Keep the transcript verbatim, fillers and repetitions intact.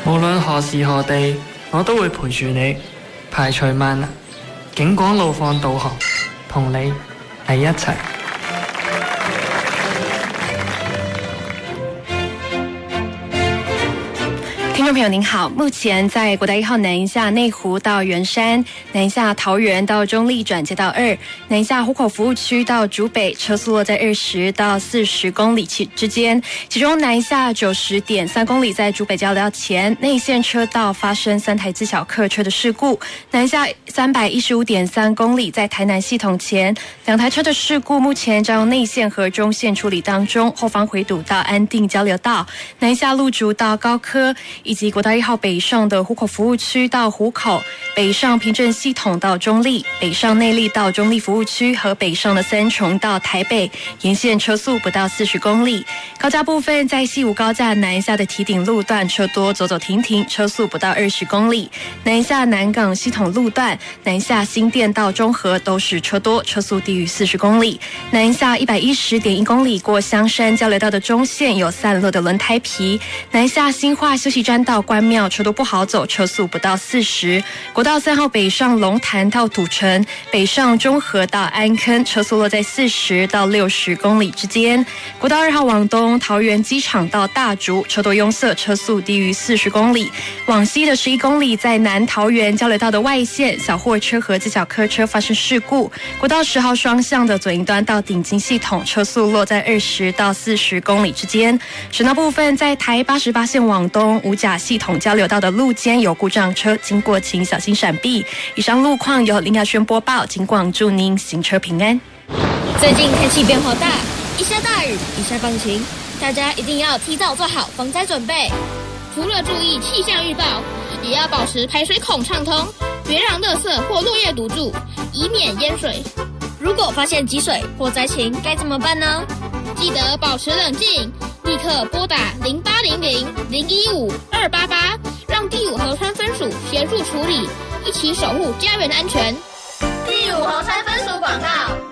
無論何時何地，我都會陪住你，排除萬難，警廣路況導航，同你喺一齊。 听众朋友您好，目前在国道一号南下内湖到圆山，南下桃园到中立转接到二，南下湖口服务区到竹北，车速落在二十到四十公里之间。其中南下九十点三公里在竹北交流道前内线车道发生三台自小客车的事故，南下三百一十五点三公里在台南系统前两台车的事故，目前将用内线和中线处理当中，后方回堵到安定交流道，南下路竹到高科。以及国道一号北上的湖口服务区到湖口，北上平镇系统到中立，北上内壢到中立服务区和北上的三重到台北，沿线车速不到四十公里。高架部分在西武高架南下的堤顶路段车多，走走停停，车速不到二十公里。南下南港系统路段，南下新店到中和都是车多，车速低于四十公里。南下一百一十点一公里过香山交流道的中线有散落的轮胎皮，南下新化休息站到关庙车都不好走，车速不到四十。国道三号北上龙潭到土城，北上中和到安坑，车速落在四十到六十公里之间。国道二号往东，桃园机场到大竹，车多拥塞，车速低于四十公里。往西的十一公里，在南桃园交流道的外线，小货车和自小客车发生事故。国道十号双向的左营端到顶金系统，车速落在二十到四十公里之间。省道部分，在台八十八线往东五甲系统交流道的路肩有故障车经过，请小心闪避。以上路况由林雅轩播报，警广祝您行车平安。 最近天气变化大，一下大雨，一下放晴，大家一定要提早做好防灾准备。除了注意气象预报，也要保持排水孔畅通，别让垃圾或落叶堵住，以免淹水。如果发现积水或灾情，该怎么办呢？记得保持冷静，立刻拨打零八零零零一五二八八，让第五河川分署协助处理，一起守护家园安全。第五河川分署广告。